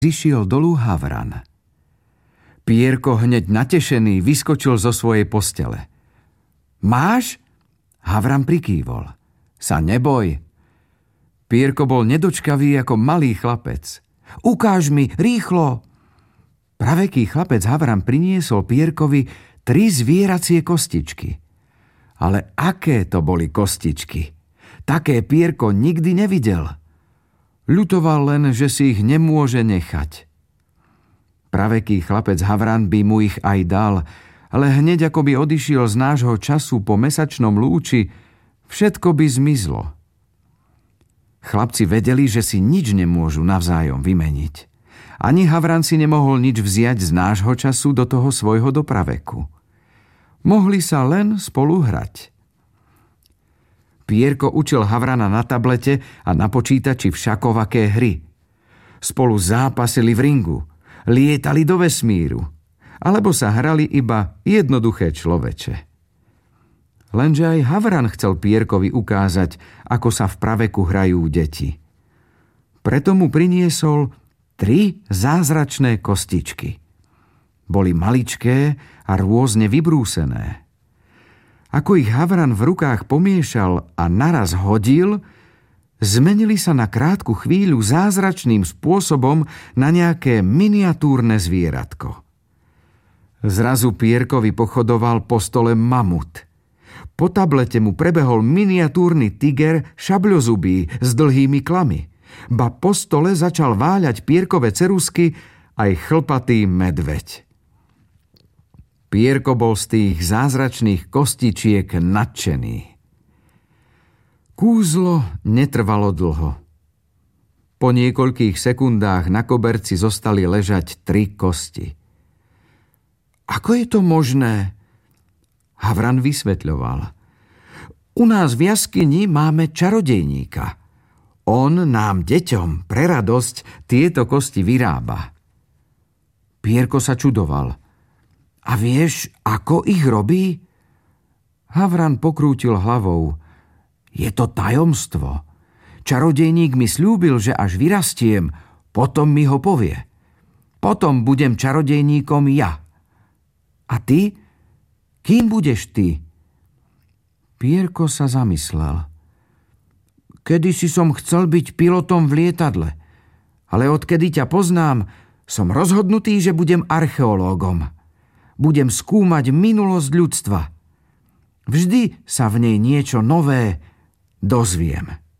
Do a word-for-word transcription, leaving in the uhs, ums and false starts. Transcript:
Zišiel dolu Havran. Pierko hneď natešený vyskočil zo svojej postele. Máš? Havran prikývol. Sa neboj. Pierko bol nedočkavý ako malý chlapec. Ukáž mi, rýchlo! Praveký chlapec Havran priniesol Pierkovi tri zvieracie kostičky. Ale aké to boli kostičky? Také Pierko nikdy nevidel. Ľutoval len, že si ich nemôže nechať. Praveký chlapec Havran by mu ich aj dal, ale hneď ako by odišiel z nášho času po mesačnom lúči, všetko by zmizlo. Chlapci vedeli, že si nič nemôžu navzájom vymeniť. Ani Havran si nemohol nič vziať z nášho času do toho svojho dopraveku. Mohli sa len spolu hrať. Pierko učil Havrana na tablete a na počítači všakovaké hry. Spolu zápasili v ringu, lietali do vesmíru, alebo sa hrali iba jednoduché človeče. Lenže aj Havran chcel Pierkovi ukázať, ako sa v praveku hrajú deti. Preto mu priniesol tri zázračné kostičky. Boli maličké a rôzne vybrúsené. Ako ich Havran v rukách pomiešal a naraz hodil, zmenili sa na krátku chvíľu zázračným spôsobom na nejaké miniatúrne zvieratko. Zrazu Pierkovi pochodoval po stole mamut. Po tablete mu prebehol miniatúrny tiger šabľozubý s dlhými klami. Ba po stole začal váľať Pierkove ceruzky aj chlpatý medveď. Pierko bol z tých zázračných kostičiek nadšený. Kúzlo netrvalo dlho. Po niekoľkých sekundách na koberci zostali ležať tri kosti. Ako je to možné? Havran vysvetľoval. U nás v jaskyni máme čarodejníka. On nám, deťom, pre radosť tieto kosti vyrába. Pierko sa čudoval. A vieš, ako ich robí? Havran pokrútil hlavou. Je to tajomstvo. Čarodejník mi sľúbil, že až vyrastiem, potom mi ho povie. Potom budem čarodejníkom ja. A ty? Kým budeš ty? Pierko sa zamyslel. Kedysi som chcel byť pilotom v lietadle, ale odkedy ťa poznám, som rozhodnutý, že budem archeológom. Budem skúmať minulosť ľudstva. Vždy sa v nej niečo nové dozviem.